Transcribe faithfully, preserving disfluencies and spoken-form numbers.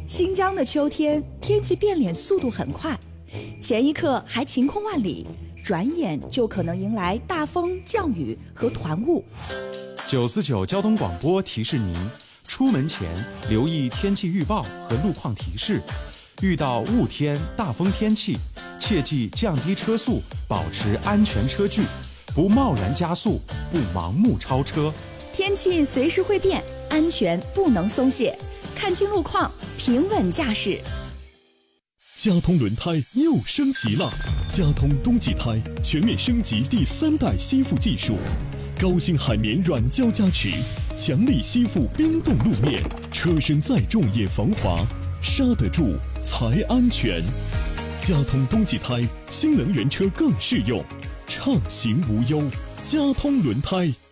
新疆的秋天天气变脸速度很快，前一刻还晴空万里，转眼就可能迎来大风、降雨和团雾。 九四九交通广播提示您：出门前留意天气预报和路况提示，遇到雾天、大风天气，切记降低车速，保持安全车距，不贸然加速，不盲目超车。 天气随时会变，安全不能松懈，看清路况，平稳驾驶。 佳通轮胎又升级了，佳通冬季胎全面升级第三代吸附技术，高性海绵软胶加持，强力吸附冰冻路面，车身再重也防滑，刹得住才安全。佳通冬季胎，新能源车更适用，畅行无忧。佳通轮胎。